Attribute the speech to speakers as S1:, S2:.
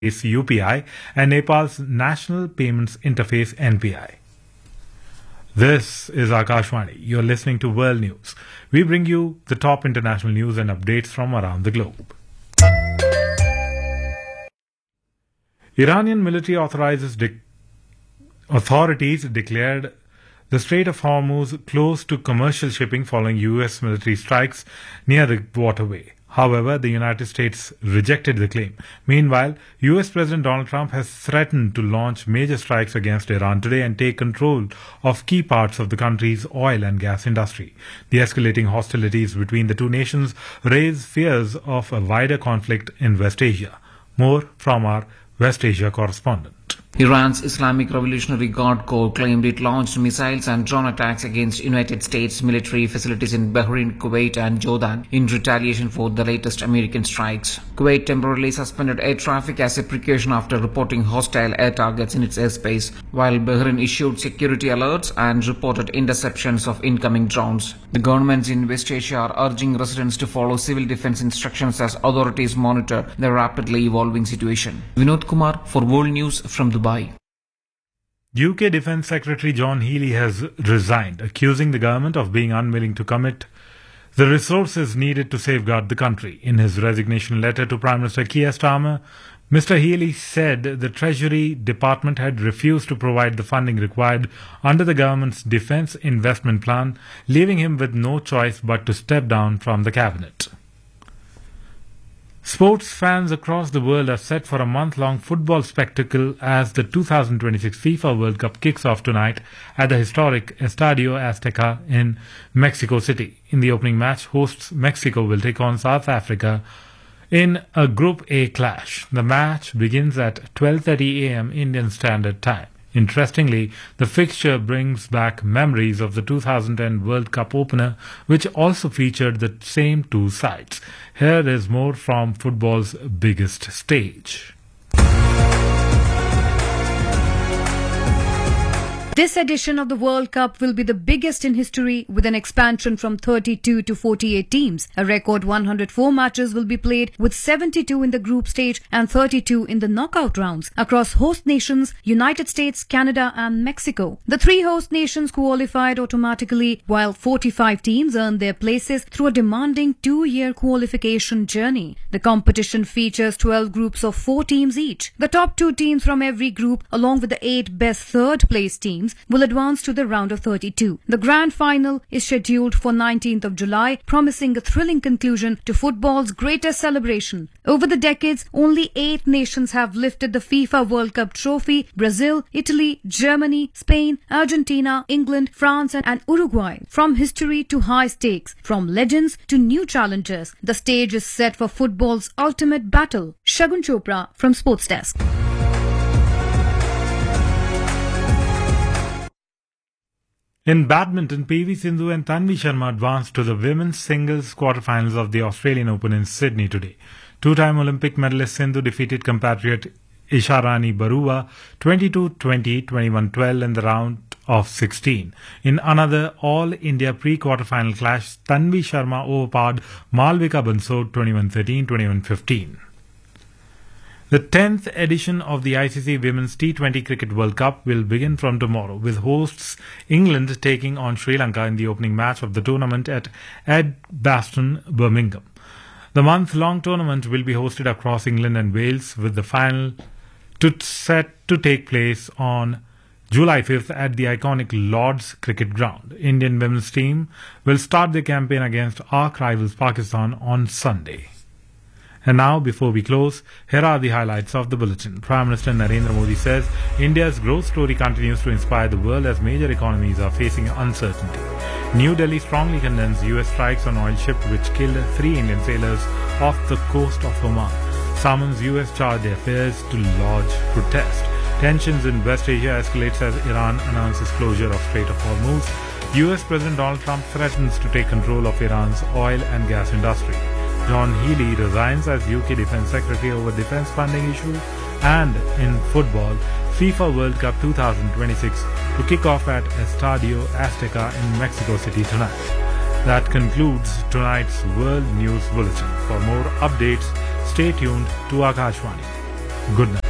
S1: UPI and Nepal's National Payments Interface NPI. This is Akashvani. You're listening to World News. We bring you the top international news and updates from around the globe. Iranian military authorities declared the Strait of Hormuz closed to commercial shipping following U.S. military strikes near the waterway. However, the United States rejected the claim. Meanwhile, U.S. President Donald Trump has threatened to launch major strikes against Iran today and take control of key parts of the country's oil and gas industry. The escalating hostilities between the two nations raise fears of a wider conflict in West Asia. More from our West Asia correspondent.
S2: Iran's Islamic Revolutionary Guard Corps claimed it launched missiles and drone attacks against United States military facilities in Bahrain, Kuwait and Jordan in retaliation for the latest American strikes. Kuwait temporarily suspended air traffic as a precaution after reporting hostile air targets in its airspace, while Bahrain issued security alerts and reported interceptions of incoming drones. The governments in West Asia are urging residents to follow civil defense instructions as authorities monitor the rapidly evolving situation. Vinod Kumar for World News from Dubai.
S1: UK Defence Secretary John Healey has resigned, accusing the government of being unwilling to commit the resources needed to safeguard the country. In his resignation letter to Prime Minister Keir Starmer, Mr. Healey said the Treasury Department had refused to provide the funding required under the government's defence investment plan, leaving him with no choice but to step down from the cabinet. Sports fans across the world are set for a month-long football spectacle as the 2026 FIFA World Cup kicks off tonight at the historic Estadio Azteca in Mexico City. In the opening match, hosts Mexico will take on South Africa in a Group A clash. The match begins at 12:30 a.m. Indian Standard Time. Interestingly, the fixture brings back memories of the 2010 World Cup opener, which also featured the same two sides. Here is more from football's biggest stage.
S3: This edition of the World Cup will be the biggest in history, with an expansion from 32 to 48 teams. A record 104 matches will be played, with 72 in the group stage and 32 in the knockout rounds across host nations United States, Canada and Mexico. The three host nations qualified automatically, while 45 teams earned their places through a demanding 2-year qualification journey. The competition features 12 groups of 4 teams each. The top 2 teams from every group, along with the 8 best third-place teams, will advance to the round of 32. The grand final is scheduled for 19th of July, promising a thrilling conclusion to football's greatest celebration. Over the decades, only 8 nations have lifted the FIFA World Cup trophy: Brazil, Italy, Germany, Spain, Argentina, England, France and Uruguay. From history to high stakes, from legends to new challengers, the stage is set for football's ultimate battle. Shagun Chopra from Sports Desk.
S1: In badminton, PV Sindhu and Tanvi Sharma advanced to the women's singles quarterfinals of the Australian Open in Sydney today. Two-time Olympic medalist Sindhu defeated compatriot Isharani Barua 22-20, 21-12 in the round of 16. In another All-India pre-quarterfinal clash, Tanvi Sharma overpowered Malvika Bansod 21-13, 21-15. The 10th edition of the ICC Women's T20 Cricket World Cup will begin from tomorrow, with hosts England taking on Sri Lanka in the opening match of the tournament at Edgbaston, Birmingham. The month-long tournament will be hosted across England and Wales, with the final set to take place on July 5th at the iconic Lord's Cricket Ground. Indian women's team will start their campaign against arch rivals Pakistan on Sunday. And now, before we close, here are the highlights of the bulletin. Prime Minister Narendra Modi says India's growth story continues to inspire the world as major economies are facing uncertainty. New Delhi strongly condemns US strikes on oil ship which killed 3 Indian sailors off the coast of Oman. Summons US charged affairs to lodge protest. Tensions in West Asia escalates as Iran announces closure of Strait of Hormuz. US President Donald Trump threatens to take control of Iran's oil and gas industry. John Healey resigns as UK Defence Secretary over defence funding issues. And in football, FIFA World Cup 2026 to kick off at Estadio Azteca in Mexico City tonight. That concludes tonight's World News Bulletin. For more updates, stay tuned to Akashvani. Good night.